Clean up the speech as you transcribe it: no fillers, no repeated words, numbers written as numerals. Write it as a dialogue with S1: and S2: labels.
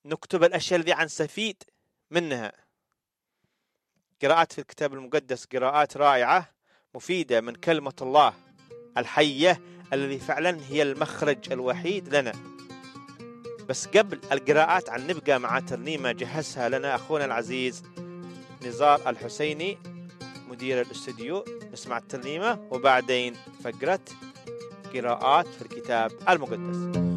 S1: نكتب الأشياء التي نستفيد منها. قراءات في الكتاب المقدس قراءات رائعة مفيدة من كلمة الله الحية الذي فعلا هي المخرج الوحيد لنا. بس قبل القراءات عن نبقى مع ترنيمة جهزها لنا أخونا العزيز نزار الحسيني مدير الاستوديو. نسمع الترنيمة وبعدين فقرة قراءات في الكتاب المقدس.